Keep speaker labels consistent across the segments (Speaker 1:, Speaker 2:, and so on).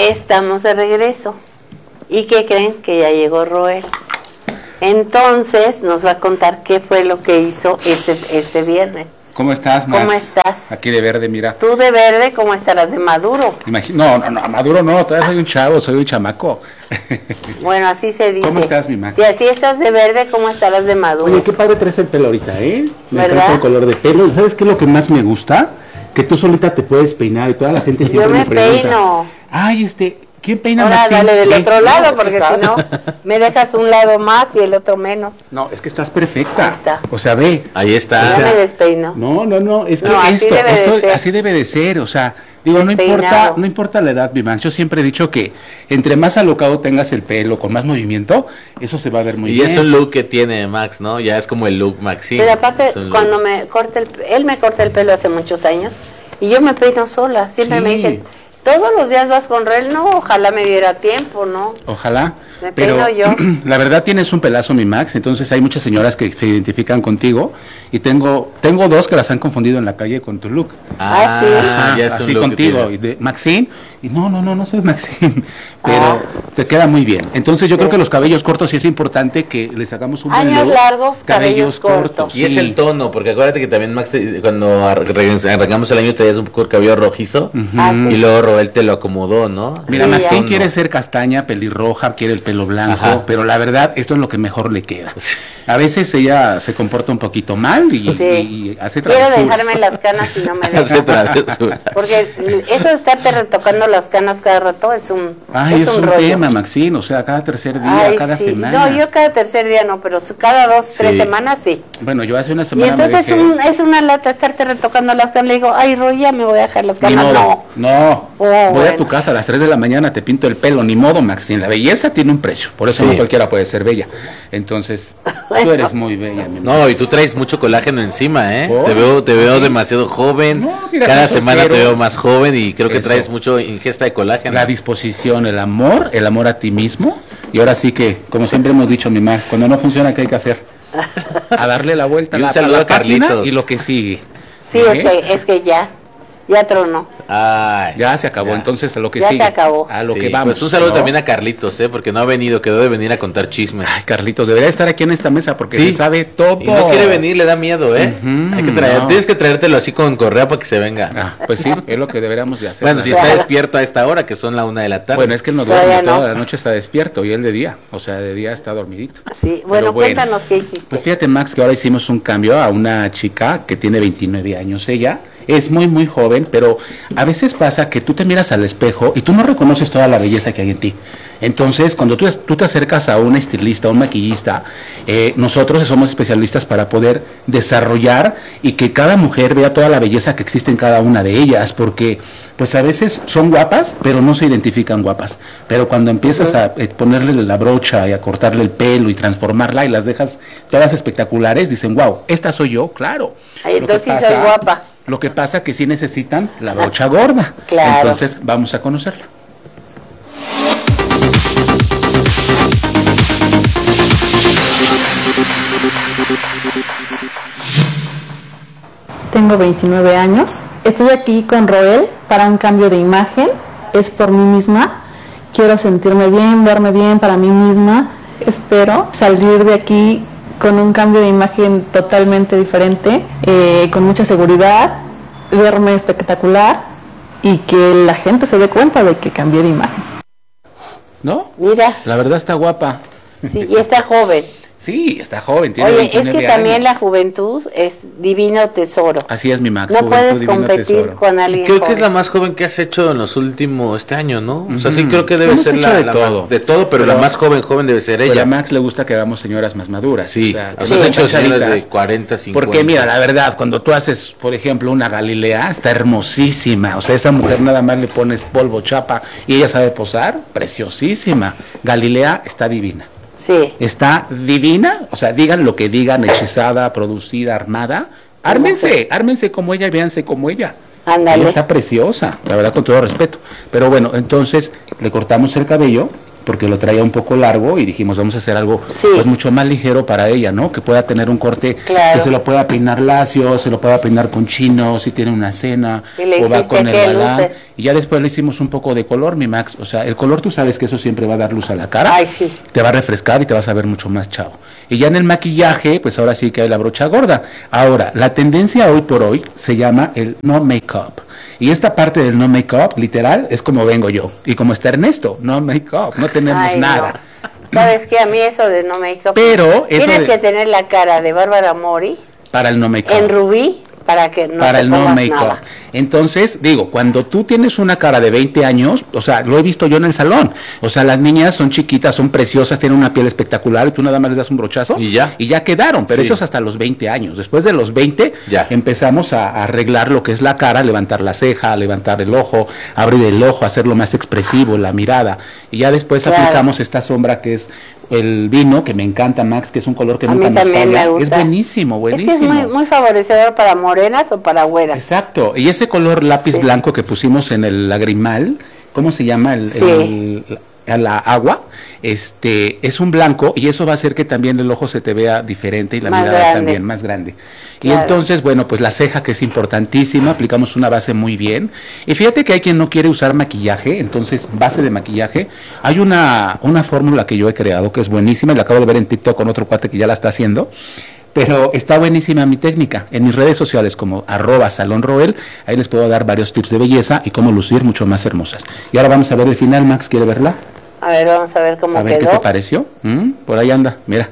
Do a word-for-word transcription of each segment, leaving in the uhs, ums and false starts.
Speaker 1: Estamos de regreso. ¿Y qué creen? Que ya llegó Roel. Entonces nos va a contar qué fue lo que hizo este, este viernes.
Speaker 2: ¿Cómo estás, Max?
Speaker 1: ¿Cómo estás?
Speaker 2: Aquí de verde, mira.
Speaker 1: Tú de verde, ¿cómo estarás de maduro?
Speaker 2: Imagin- no, no, no, maduro no, todavía soy un chavo, soy un chamaco.
Speaker 1: Bueno, así se dice.
Speaker 2: ¿Cómo estás, mi Max?
Speaker 1: Si así estás de verde, ¿cómo estarás de maduro?
Speaker 3: Oye, qué padre traes el pelo ahorita, ¿eh? Me
Speaker 1: ¿verdad?
Speaker 3: encanta el color de pelo. ¿Sabes qué es lo que más me gusta? Que tú solita te puedes peinar y toda la gente siempre
Speaker 1: Yo me
Speaker 3: me pregunta.
Speaker 1: peino.
Speaker 3: Ay, este, ¿quién peina
Speaker 1: Ahora
Speaker 3: Maxine?
Speaker 1: dale del
Speaker 3: ¿Eh?
Speaker 1: otro lado,
Speaker 3: No,
Speaker 1: porque
Speaker 3: estás-
Speaker 1: si no, me dejas un lado más y el otro menos.
Speaker 3: No, es que estás perfecta.
Speaker 1: Ahí está.
Speaker 3: O sea, ve.
Speaker 2: Ahí está.
Speaker 1: Yo me despeino.
Speaker 3: No, no, no, es que
Speaker 1: No, así
Speaker 3: esto,
Speaker 1: debe de
Speaker 3: esto
Speaker 1: ser.
Speaker 3: así debe de ser, o sea, digo, no
Speaker 1: Despeinado.
Speaker 3: importa, no importa la edad, mi Max, yo siempre he dicho que entre más alocado tengas el pelo, con más movimiento, eso se va a ver muy
Speaker 4: Y
Speaker 3: bien.
Speaker 4: es un look que tiene Max, ¿no? Ya es como el look Maxine.
Speaker 1: Pero aparte,
Speaker 4: Es un look.
Speaker 1: cuando me corta el, él me corta el pelo hace muchos años y yo me peino sola. Siempre
Speaker 3: Sí.
Speaker 1: me dicen, todos los días vas con Roel. No, ojalá me diera tiempo, ¿no?
Speaker 3: Ojalá.
Speaker 1: Me
Speaker 3: Pero
Speaker 1: peino yo.
Speaker 3: la verdad tienes un pelazo, mi Max, entonces hay muchas señoras que se identifican contigo y tengo tengo dos que las han confundido en la calle con tu look.
Speaker 1: Ah, sí.
Speaker 4: Ah, ya es un
Speaker 3: así
Speaker 4: look que
Speaker 3: contigo, y
Speaker 4: tienes.
Speaker 3: de Maxine, y no, no, no, no soy Maxine, pero
Speaker 1: Ah.
Speaker 3: te queda muy bien. Entonces yo
Speaker 1: Sí.
Speaker 3: creo que los cabellos cortos sí es importante que les hagamos un buen
Speaker 1: Años
Speaker 3: look.
Speaker 1: largos, cabellos cortos.
Speaker 4: Y es
Speaker 3: sí.
Speaker 4: el tono, porque acuérdate que también Max, eh, cuando arre- arrancamos el año, traías un poco el cabello rojizo.
Speaker 1: Ah, sí.
Speaker 4: Y luego Roel te lo acomodó, ¿no?
Speaker 3: Mira,
Speaker 1: Sí,
Speaker 3: Maxine
Speaker 1: ya.
Speaker 3: quiere ser castaña, pelirroja, quiere el pelo blanco,
Speaker 4: Ajá.
Speaker 3: pero la verdad, esto es lo que mejor le queda. A veces ella se comporta un poquito mal y,
Speaker 1: Sí.
Speaker 3: y hace
Speaker 1: Quiero
Speaker 3: travesuras.
Speaker 1: dejarme las canas y no me
Speaker 4: Hace
Speaker 1: dejan.
Speaker 4: travesura.
Speaker 1: Porque eso de estarte retocando las canas cada rato es un,
Speaker 3: Ay, es, un,
Speaker 1: rollo.
Speaker 3: tema, Maxine, o sea, cada tercer día,
Speaker 1: Ay,
Speaker 3: cada
Speaker 1: sí.
Speaker 3: semana.
Speaker 1: No, yo cada tercer día no, pero cada dos, tres
Speaker 4: Sí.
Speaker 1: semanas sí.
Speaker 3: Bueno, yo hace una
Speaker 1: Y
Speaker 3: semana
Speaker 1: entonces
Speaker 3: me dejé...
Speaker 1: un- es una lata estarte retocando las canas. Le digo, ay, Roy, ya me voy a dejar las
Speaker 3: Ni
Speaker 1: canas.
Speaker 3: modo,
Speaker 1: No.
Speaker 3: no,
Speaker 1: Oh,
Speaker 3: voy a
Speaker 1: bueno.
Speaker 3: tu casa a las tres de la mañana, te pinto el pelo, ni modo, Maxine, la belleza tiene un precio, por eso
Speaker 4: Sí.
Speaker 3: no cualquiera puede ser bella. Entonces, tú eres muy bella, mi
Speaker 4: No, y tú traes mucho colágeno encima, ¿eh?
Speaker 3: ¿Por?
Speaker 4: Te veo, te veo demasiado joven.
Speaker 3: No, mira,
Speaker 4: Cada
Speaker 3: soy
Speaker 4: semana te
Speaker 3: soltero.
Speaker 4: veo más joven y creo que
Speaker 3: Eso.
Speaker 4: traes mucho ingesta de colágeno.
Speaker 3: La disposición, el amor, el amor a ti mismo. Y ahora sí que, como siempre hemos dicho, mi Max, cuando no funciona, ¿qué hay que hacer? A darle la vuelta
Speaker 4: Y un
Speaker 3: la,
Speaker 4: saludo
Speaker 3: la
Speaker 4: a
Speaker 3: página
Speaker 4: Carlitos.
Speaker 3: y lo que sigue.
Speaker 1: Sí,
Speaker 3: ¿Eh?
Speaker 1: es que, es que ya, ya tronó.
Speaker 4: Ay,
Speaker 3: Ya se acabó,
Speaker 4: ya.
Speaker 3: entonces a lo que
Speaker 1: Ya se
Speaker 3: sigue.
Speaker 1: acabó.
Speaker 3: A lo
Speaker 4: Sí,
Speaker 3: que vamos.
Speaker 4: Pues un saludo
Speaker 3: ¿no?
Speaker 4: también a Carlitos, ¿eh? Porque no ha venido, quedó de venir a contar chismes.
Speaker 3: Ay, Carlitos, debería estar aquí en esta mesa porque
Speaker 4: Sí.
Speaker 3: se sabe todo.
Speaker 4: Y no quiere venir, le da miedo, ¿eh?
Speaker 3: Ujú,
Speaker 4: Hay que traer,
Speaker 3: no.
Speaker 4: tienes que traértelo así con correa para que se venga.
Speaker 3: Ah, pues sí, es lo que deberíamos de hacer.
Speaker 4: Bueno, si
Speaker 3: ¿verdad?
Speaker 4: está despierto a esta hora, que son la una de la tarde.
Speaker 3: Bueno, es que él no duerme
Speaker 1: Todavía no.
Speaker 3: toda la noche, está despierto y él de día, o sea, de día está dormidito.
Speaker 1: Sí,
Speaker 3: Pero
Speaker 1: bueno, cuéntanos qué hiciste.
Speaker 3: Pues fíjate, Max, que ahora hicimos un cambio a una chica que tiene veintinueve años. Ella es muy, muy joven, pero a veces pasa que tú te miras al espejo y tú no reconoces toda la belleza que hay en ti. Entonces, cuando tú, tú te acercas a un estilista, a un maquillista, eh, nosotros somos especialistas para poder desarrollar y que cada mujer vea toda la belleza que existe en cada una de ellas, porque pues a veces son guapas, pero no se identifican guapas. Pero cuando empiezas a eh, ponerle la brocha y a cortarle el pelo y transformarla y las dejas todas espectaculares, dicen, wow, esta soy yo, claro.
Speaker 1: Ay,
Speaker 3: Lo que
Speaker 1: entonces sí soy guapa.
Speaker 3: Lo que pasa que sí necesitan la brocha gorda.
Speaker 1: Claro.
Speaker 3: Entonces, vamos a conocerla.
Speaker 5: Tengo veintinueve años. Estoy aquí con Roel para un cambio de imagen. Es por mí misma. Quiero sentirme bien, verme bien para mí misma. Espero salir de aquí con un cambio de imagen totalmente diferente, eh, con mucha seguridad, verme espectacular y que la gente se dé cuenta de que cambié de imagen.
Speaker 3: ¿No?
Speaker 1: Mira,
Speaker 3: La verdad está guapa.
Speaker 1: sí, y está joven.
Speaker 3: Sí, está joven, tiene
Speaker 1: Oye, es
Speaker 3: veintinueve
Speaker 1: que también
Speaker 3: años.
Speaker 1: la juventud es divino tesoro.
Speaker 3: Así es, mi Max.
Speaker 1: No
Speaker 3: juventud,
Speaker 1: puedes
Speaker 3: divino
Speaker 1: competir
Speaker 3: tesoro.
Speaker 1: con alguien
Speaker 4: Creo que
Speaker 1: joven.
Speaker 4: es la más joven que has hecho en los últimos, este año, ¿no? O sea, sí
Speaker 3: Ujú.
Speaker 4: creo que debe
Speaker 3: Hemos
Speaker 4: ser
Speaker 3: hecho
Speaker 4: la,
Speaker 3: de
Speaker 4: la
Speaker 3: todo.
Speaker 4: más, de todo, pero,
Speaker 3: Pero-
Speaker 4: la más joven, joven debe ser
Speaker 3: Pero
Speaker 4: ella.
Speaker 3: a Max le gusta que hagamos señoras más maduras.
Speaker 4: Sí,
Speaker 3: o sea, que
Speaker 4: has
Speaker 3: no sean
Speaker 4: hecho señoras
Speaker 3: chavitas.
Speaker 4: de cuarenta, cincuenta.
Speaker 3: Porque mira, la verdad, cuando tú haces, por ejemplo, una Galilea, está hermosísima. O sea, esa mujer nada más le pones polvo, chapa y ella sabe posar, preciosísima. Galilea está divina.
Speaker 1: Sí.
Speaker 3: Está divina, o sea, digan lo que digan, hechizada, producida, armada. Ármense, ármense como ella y véanse como ella.
Speaker 1: Ándale.
Speaker 3: Ella está preciosa, la verdad, con todo respeto. Pero bueno, entonces le cortamos el cabello porque lo traía un poco largo y dijimos, vamos a hacer algo
Speaker 1: Sí.
Speaker 3: pues mucho más ligero para ella, ¿no? Que pueda tener un corte,
Speaker 1: Claro.
Speaker 3: que se lo pueda peinar lacio, se lo pueda peinar con chino, si tiene una cena,
Speaker 1: Y le
Speaker 3: o va
Speaker 1: dijiste
Speaker 3: con el
Speaker 1: que
Speaker 3: galán.
Speaker 1: luce.
Speaker 3: Y ya después le hicimos un poco de color, mi Max. O sea, el color tú sabes que eso siempre va a dar luz a la cara.
Speaker 1: Ay, sí.
Speaker 3: Te va a refrescar y te vas a ver mucho más chavo. Y ya en el maquillaje, pues ahora sí que hay la brocha gorda. Ahora, la tendencia hoy por hoy se llama el no make-up. Y esta parte del no make-up, literal, es como vengo yo. Y como está Ernesto, no make-up, no tenemos
Speaker 1: Ay,
Speaker 3: nada.
Speaker 1: no. ¿Sabes qué? A mí eso de no make-up.
Speaker 3: Pero eso
Speaker 1: Tienes
Speaker 3: de-
Speaker 1: que tener la cara de Bárbara Mori
Speaker 3: Para el no make-up.
Speaker 1: en rubí para que no
Speaker 3: para
Speaker 1: te
Speaker 3: el no
Speaker 1: pongas
Speaker 3: make-up.
Speaker 1: nada.
Speaker 3: Entonces, digo, cuando tú tienes una cara de veinte años, o sea, lo he visto yo en el salón. O sea, las niñas son chiquitas, son preciosas, tienen una piel espectacular y tú nada más les das un brochazo
Speaker 4: Y ya.
Speaker 3: y ya quedaron, pero
Speaker 4: Sí.
Speaker 3: eso es hasta los veinte años. Después de los veinte
Speaker 4: Ya.
Speaker 3: empezamos a, a arreglar lo que es la cara, levantar la ceja, levantar el ojo, abrir el ojo, hacerlo más expresivo, la mirada. Y ya después
Speaker 1: Claro.
Speaker 3: aplicamos esta sombra que es el vino, que me encanta, Max, que es un color que
Speaker 1: A
Speaker 3: nunca
Speaker 1: mí
Speaker 3: nos
Speaker 1: también
Speaker 3: falla.
Speaker 1: me gusta.
Speaker 3: Es buenísimo, buenísimo.
Speaker 1: Es que es muy, muy favorecedor para morenas o para güeras.
Speaker 3: Exacto, y ese color lápiz
Speaker 1: Sí.
Speaker 3: blanco que pusimos en el lagrimal, ¿cómo se llama? El,
Speaker 1: Sí.
Speaker 3: el- a la agua, este, es un blanco y eso va a hacer que también el ojo se te vea diferente y la
Speaker 1: Más
Speaker 3: mirada
Speaker 1: grande.
Speaker 3: también más grande. Y
Speaker 1: Claro.
Speaker 3: entonces, bueno, pues la ceja que es importantísima, aplicamos una base muy bien. Y fíjate que hay quien no quiere usar maquillaje, entonces base de maquillaje. Hay una, una fórmula que yo he creado que es buenísima y la acabo de ver en TikTok con otro cuate que ya la está haciendo. Pero está buenísima mi técnica. En mis redes sociales como arroba Salón Roel, ahí les puedo dar varios tips de belleza y cómo lucir mucho más hermosas. Y ahora vamos a ver el final, Max, ¿quiere verla?
Speaker 1: A ver, vamos a ver cómo
Speaker 3: A ver qué
Speaker 1: quedó.
Speaker 3: te pareció. ¿Mm? Por ahí anda, mira.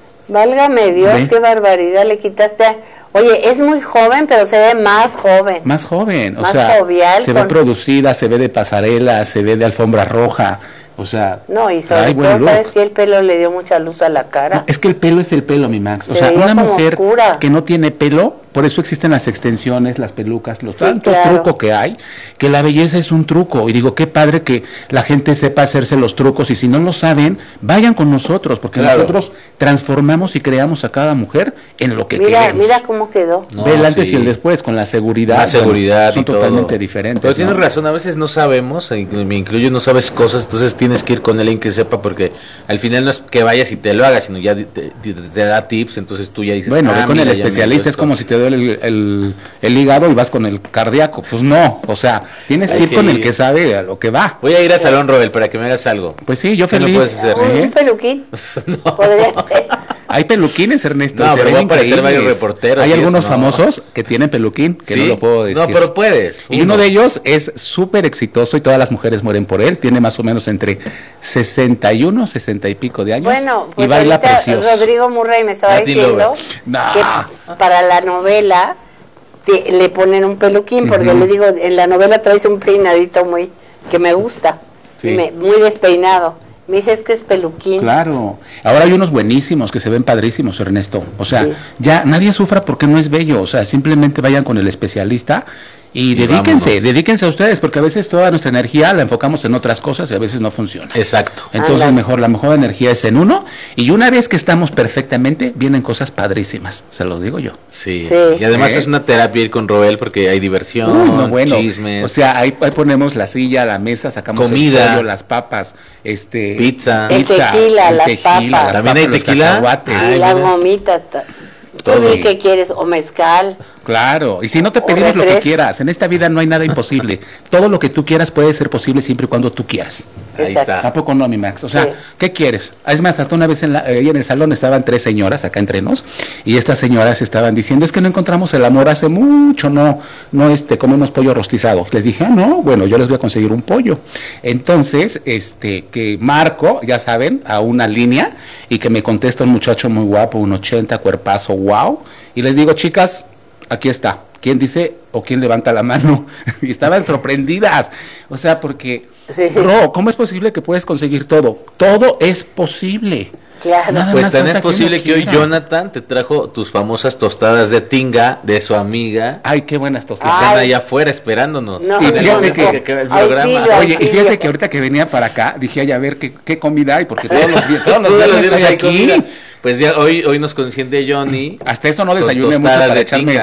Speaker 1: Válgame Dios,
Speaker 3: Ve.
Speaker 1: qué barbaridad le quitaste. a- Oye, es muy joven, pero se ve más joven.
Speaker 3: Más joven, o
Speaker 1: Más
Speaker 3: sea,
Speaker 1: jovial,
Speaker 3: se ve
Speaker 1: con-
Speaker 3: producida, se ve de pasarela, se ve de alfombra roja, o sea,
Speaker 1: No, y
Speaker 3: trae
Speaker 1: sobre
Speaker 3: buen
Speaker 1: todo,
Speaker 3: look.
Speaker 1: ¿sabes que el pelo le dio mucha luz a la cara?
Speaker 3: No, es que el pelo es el pelo, mi Max. O
Speaker 1: Se
Speaker 3: sea,
Speaker 1: veía
Speaker 3: una
Speaker 1: como
Speaker 3: mujer
Speaker 1: oscura.
Speaker 3: que no tiene pelo, por eso existen las extensiones, las pelucas, los
Speaker 1: Sí,
Speaker 3: tanto
Speaker 1: claro.
Speaker 3: truco que hay, que la belleza es un truco. Y digo, qué padre que la gente sepa hacerse los trucos y si no lo saben, vayan con nosotros, porque
Speaker 4: Claro.
Speaker 3: nosotros transformamos y creamos a cada mujer en lo que
Speaker 1: Mira,
Speaker 3: queremos.
Speaker 1: mira cómo quedó.
Speaker 4: No,
Speaker 3: Ve el antes
Speaker 4: sí.
Speaker 3: y el después, con la seguridad.
Speaker 4: La seguridad
Speaker 3: bueno, son
Speaker 4: y todo.
Speaker 3: totalmente diferentes.
Speaker 4: Pero tienes
Speaker 3: ¿no?
Speaker 4: razón, a veces no sabemos, e inclu- me incluyo, no sabes cosas, entonces tienes que ir con alguien que sepa, porque al final no es que vayas y te lo hagas, sino ya te, te- te da tips, entonces tú ya dices,
Speaker 3: Bueno,
Speaker 4: ah,
Speaker 3: ve con
Speaker 4: mira,
Speaker 3: el
Speaker 4: ya me
Speaker 3: especialista,
Speaker 4: dio
Speaker 3: es como
Speaker 4: esto.
Speaker 3: si te duele el, el- el hígado y vas con el cardíaco. Pues no, o sea, tienes que
Speaker 4: Hay
Speaker 3: ir
Speaker 4: que
Speaker 3: con el
Speaker 4: ir.
Speaker 3: que sabe a lo que va.
Speaker 4: Voy a ir a Salón Roel para que me hagas algo.
Speaker 3: Pues sí, yo
Speaker 4: ¿Qué me
Speaker 3: feliz.
Speaker 4: puedes hacer?
Speaker 1: Un,
Speaker 3: ¿eh?
Speaker 1: un peluquín. Podría ser.
Speaker 3: Hay peluquines, Ernesto.
Speaker 4: No,
Speaker 3: se
Speaker 4: pero
Speaker 3: ven
Speaker 4: va a aparecer
Speaker 3: increíbles.
Speaker 4: varios reporteros
Speaker 3: Hay
Speaker 4: y
Speaker 3: algunos
Speaker 4: eso, no.
Speaker 3: famosos que tienen peluquín, que no
Speaker 4: ¿Sí?
Speaker 3: lo puedo decir.
Speaker 4: No, pero puedes.
Speaker 3: Y uno de ellos es súper exitoso y todas las mujeres mueren por él. Tiene más o menos entre sesenta y uno, sesenta y pico de años.
Speaker 1: Bueno,
Speaker 3: y
Speaker 1: pues
Speaker 3: baila
Speaker 1: ahorita
Speaker 3: precioso.
Speaker 1: Rodrigo Murray me estaba
Speaker 4: Latin
Speaker 1: diciendo
Speaker 4: Lover.
Speaker 3: No.
Speaker 1: que para la novela te- le ponen un peluquín, porque
Speaker 3: Ujú.
Speaker 1: le digo, en la novela traes un peinadito muy que me gusta,
Speaker 3: Sí.
Speaker 1: y me- muy despeinado. Me dice, es que es peluquín.
Speaker 3: Claro. Ahora hay unos buenísimos que se ven padrísimos, Ernesto. O sea,
Speaker 1: Sí.
Speaker 3: ya nadie sufra porque no es bello. O sea, simplemente vayan con el especialista y,
Speaker 4: Y
Speaker 3: dedíquense,
Speaker 4: vámonos.
Speaker 3: dedíquense a ustedes, porque a veces toda nuestra energía la enfocamos en otras cosas y a veces no funciona.
Speaker 4: Exacto.
Speaker 3: Entonces
Speaker 1: Ándale.
Speaker 3: mejor, la mejor energía es en uno, y una vez que estamos perfectamente, vienen cosas padrísimas, se los digo yo.
Speaker 4: Sí.
Speaker 1: Sí.
Speaker 4: Y además
Speaker 3: ¿Eh?
Speaker 4: es una terapia ir con Roel porque hay diversión,
Speaker 3: Uy, no, bueno,
Speaker 4: chismes,
Speaker 3: o sea, ahí, ahí ponemos la silla, la mesa, sacamos
Speaker 4: Comida.
Speaker 3: el pollo, las papas, este
Speaker 4: Pizza.
Speaker 1: El tequila, las papas.
Speaker 3: las
Speaker 4: ¿También hay
Speaker 3: los
Speaker 4: tequila?
Speaker 3: cacahuates.
Speaker 1: Y
Speaker 4: Ay,
Speaker 1: la
Speaker 4: mira.
Speaker 1: gomita. ta- Tú
Speaker 4: Todo.
Speaker 1: di que quieres, o mezcal.
Speaker 3: Claro, y si no te
Speaker 1: O
Speaker 3: pedimos lo que
Speaker 1: refresco.
Speaker 3: quieras, en esta vida no hay nada imposible. Todo lo que tú quieras puede ser posible siempre y cuando tú quieras.
Speaker 4: Ahí
Speaker 1: Exacto.
Speaker 4: está.
Speaker 3: Tampoco no, mi Max. O sea,
Speaker 1: Sí.
Speaker 3: ¿qué quieres? Es más, hasta una vez en la, ahí en el salón estaban tres señoras acá entre nos, y estas señoras estaban diciendo, es que no encontramos el amor hace mucho, no, no este, comemos pollo rostizado. Les dije, ah, no, bueno, yo les voy a conseguir un pollo. Entonces, este, que marco, ya saben, a una línea, y que me contesta un muchacho muy guapo, un ochenta, cuerpazo, wow, y les digo, chicas, aquí está. ¿Quién dice o quién levanta la mano? Y estaban sorprendidas. O sea, porque,
Speaker 1: Sí.
Speaker 3: Ro, ¿cómo es posible que puedes conseguir todo? Todo es posible.
Speaker 1: Claro.
Speaker 3: Nada
Speaker 4: Pues
Speaker 3: más
Speaker 4: tan
Speaker 3: falta
Speaker 4: es
Speaker 3: que uno
Speaker 4: posible que hoy
Speaker 3: quiera.
Speaker 4: Jonathan te trajo tus famosas tostadas de tinga de su amiga
Speaker 3: Ay, qué buenas
Speaker 4: que
Speaker 3: tostadas.
Speaker 4: están
Speaker 1: Ay.
Speaker 4: allá afuera esperándonos.
Speaker 1: No,
Speaker 3: Y
Speaker 1: no,
Speaker 3: fíjate
Speaker 1: no,
Speaker 3: que-
Speaker 1: no.
Speaker 4: que acabe el
Speaker 1: Auxilio,
Speaker 4: programa.
Speaker 3: Oye, y
Speaker 1: auxilio.
Speaker 3: fíjate que ahorita que venía para acá, dije, ay, a ver qué, qué comida hay, porque todos los días, todos los
Speaker 4: Todos los
Speaker 3: viernes
Speaker 4: días
Speaker 3: hay
Speaker 4: hay
Speaker 3: aquí.
Speaker 4: comida. Pues ya hoy, hoy nos consiente Johnny.
Speaker 3: Hasta eso no
Speaker 4: con
Speaker 3: desayuné mucho
Speaker 4: tostadas
Speaker 3: para
Speaker 4: de
Speaker 3: echarme
Speaker 4: tinga.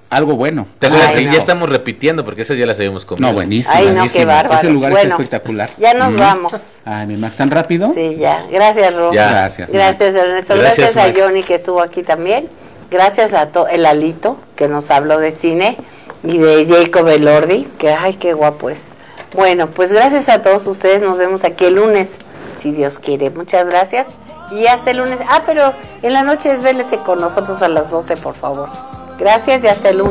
Speaker 3: algo bueno.
Speaker 4: ¿Te acuerdas
Speaker 1: Ay,
Speaker 4: que
Speaker 1: no.
Speaker 4: ya estamos repitiendo? Porque esas ya las habíamos comido.
Speaker 3: No, buenísimo.
Speaker 1: Ay, no, qué
Speaker 3: buenísimas.
Speaker 1: bárbaros.
Speaker 3: Ese lugar
Speaker 1: Bueno,
Speaker 3: está espectacular.
Speaker 1: Ya nos
Speaker 3: Mm.
Speaker 1: vamos.
Speaker 3: Ay, mi Max, ¿tan rápido?
Speaker 1: Sí, ya. Gracias, Ro.
Speaker 4: Ya.
Speaker 3: Gracias.
Speaker 1: Gracias, Ernesto.
Speaker 4: Gracias,
Speaker 1: Gracias, a
Speaker 4: Max.
Speaker 1: Johnny que estuvo aquí también. Gracias a to el Alito que nos habló de cine y de Jacob Elordi, que ay, qué guapo es. Bueno, pues gracias a todos ustedes. Nos vemos aquí el lunes, si Dios quiere. Muchas gracias. Y hasta el lunes. Ah, pero en la noche desvélese con nosotros a las doce, por favor. Gracias y hasta el lunes.